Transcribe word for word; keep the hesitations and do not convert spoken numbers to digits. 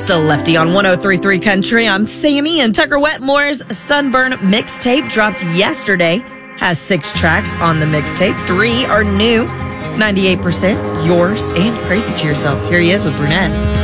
Still Lefty on one oh three point three Country. I'm Sammy, and Tucker Wetmore's Sunburn mixtape dropped yesterday. Has six tracks on the mixtape. Three are new. ninety-eight percent yours and Crazy to Yourself. Here he is with Brunette.